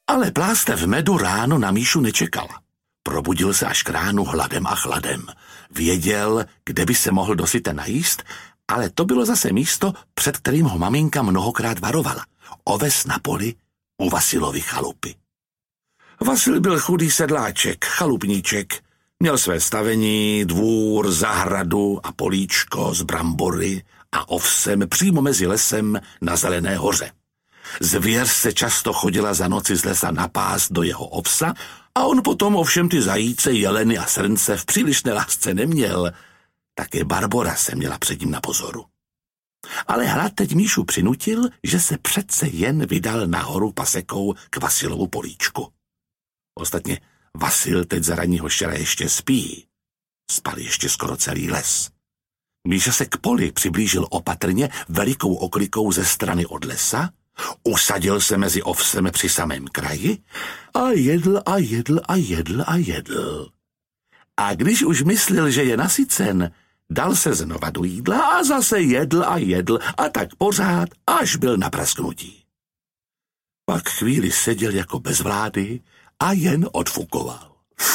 Ale plástev medu ráno na Míšu nečekala. Probudil se až k ránu hladem a chladem. Věděl, kde by se mohl dosyta najíst, ale to bylo zase místo, před kterým ho maminka mnohokrát varovala. Oves na poli u Vasilovy chalupy. Vasil byl chudý sedláček, chalupníček. Měl své stavení, dvůr, zahradu a políčko z brambory a ovsem přímo mezi lesem na Zelené hoře. Zvěř se často chodila za noci z lesa na pás do jeho ovsa a on potom ovšem ty zajíce, jeleny a srnce v přílišné lásce neměl. Také Barbora se měla před ním na pozoru. Ale hlad teď Míšu přinutil, že se přece jen vydal nahoru pasekou k Vasilovu políčku. Ostatně Vasil teď za ranního štěra ještě spí. Spal ještě skoro celý les. Míša se k poli přiblížil opatrně velikou oklikou ze strany od lesa, usadil se mezi ovsem při samém kraji a jedl a jedl a jedl a jedl. A když už myslel, že je nasycen, dal se znova do jídla a zase jedl a tak pořád, až byl na prasknutí. Pak chvíli seděl jako bez vlády a jen odfukoval.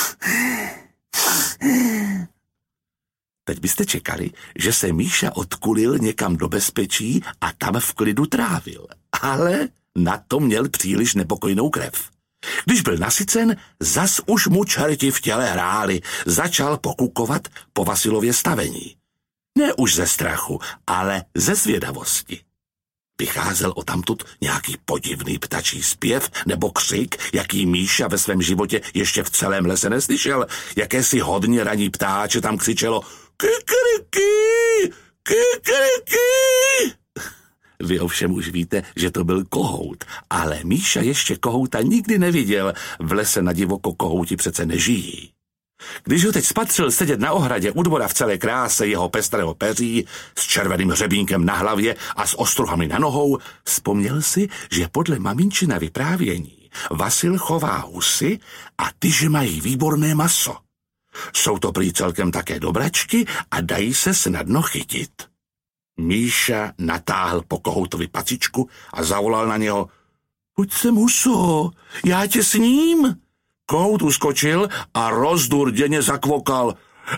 Teď byste čekali, že se Míša odkulil někam do bezpečí a tam v klidu trávil. Ale na to měl příliš nepokojnou krev. Když byl nasycen, zas už mu čerti v těle hráli. Začal pokukovat po Vasilově stavení. Ne už ze strachu, ale ze zvědavosti. Vycházel odtamtud nějaký podivný ptačí zpěv nebo křik, jaký Míša ve svém životě ještě v celém lese neslyšel. Jakési hodně raní ptáče tam křičelo kikriky, kikriky. Vy ovšem už víte, že to byl kohout, ale Míša ještě kohouta nikdy neviděl. V lese na divoko kohouti přece nežijí. Když ho teď spatřil sedět na ohradě u dvora v celé kráse jeho pestrého peří, s červeným hřebínkem na hlavě a s ostruhami na nohou, vzpomněl si, že podle maminčina vyprávění Vasil chová husy a ty, že mají výborné maso. Jsou to prý celkem také dobračky a dají se snadno chytit. Míša natáhl po kohoutovi pacičku a zavolal na něho: Pojď sem, huso, já tě sním. Kohout uskočil a rozdurděně zakvokal: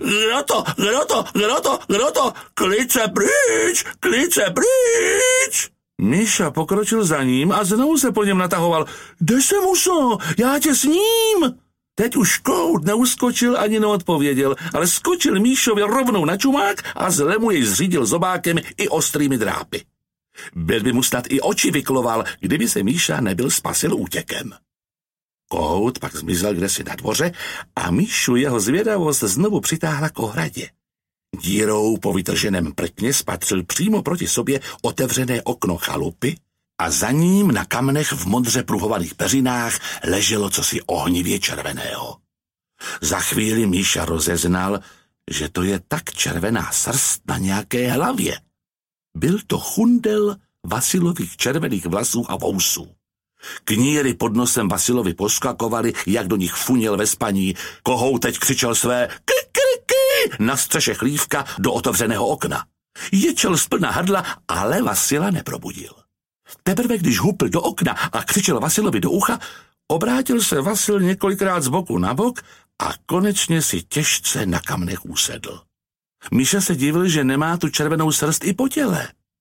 Kdo to, klice pryč. Míša pokročil za ním a znovu se po něm natahoval: Kde jsem, huso, já tě sním. Teď už kohout neuskočil ani neodpověděl, ale skočil Míšovi rovnou na čumák a zle mu jej zřídil zobákem i ostrými drápy. Byl by mu snad i oči vykloval, kdyby se Míša nebyl spasil útěkem. Kohout pak zmizel kdesi na dvoře a Míšu jeho zvědavost znovu přitáhla k ohradě. Dírou po vytrženém prkně spatřil přímo proti sobě otevřené okno chalupy a za ním na kamnech v modře pruhovaných peřinách leželo cosi ohnivě červeného. Za chvíli Míša rozeznal, že to je tak červená srst na nějaké hlavě. Byl to chundel Vasilových červených vlasů a vousů. Kníry pod nosem Vasilovi poskakovaly, jak do nich funěl ve spaní. Kohout teď křičel své kikriky na střeše chlívka do otevřeného okna. Ječel z plna hrdla, ale Vasila neprobudil. Teprve když hupl do okna a křičel Vasilovi do ucha, obrátil se Vasil několikrát z boku na bok a konečně si těžce na kamnech usedl. Míša se divil, že nemá tu červenou srst i po těle.